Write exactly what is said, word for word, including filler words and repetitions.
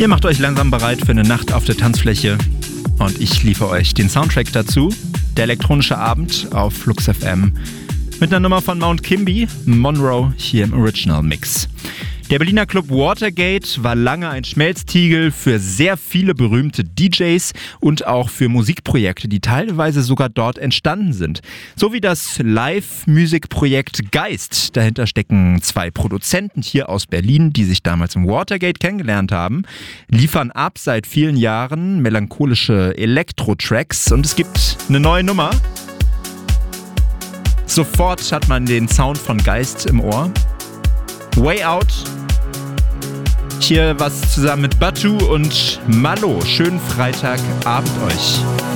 Ihr macht euch langsam bereit für eine Nacht auf der Tanzfläche und ich liefere euch den Soundtrack dazu. Der elektronische Abend auf Flux F M mit einer Nummer von Mount Kimby, Monroe, hier im Original Mix. Der Berliner Club Watergate war lange ein Schmelztiegel für sehr viele berühmte D Js und auch für Musikprojekte, die teilweise sogar dort entstanden sind. So wie das Live-Musikprojekt Geist. Dahinter stecken zwei Produzenten hier aus Berlin, die sich damals im Watergate kennengelernt haben, liefern ab seit vielen Jahren melancholische Elektro-Tracks und es gibt eine neue Nummer. Sofort hat man den Sound von Geist im Ohr. Way Out. Hier was zusammen mit Batu und Malo. Schönen Freitagabend euch.